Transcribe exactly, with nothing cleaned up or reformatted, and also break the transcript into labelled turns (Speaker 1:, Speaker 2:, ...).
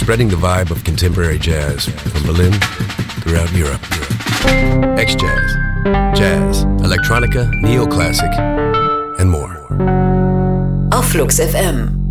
Speaker 1: spreading the vibe of contemporary jazz from Berlin throughout Europe. X-Jazz, Jazz, Electronica, Neoclassic and more.
Speaker 2: Auf Flux F M.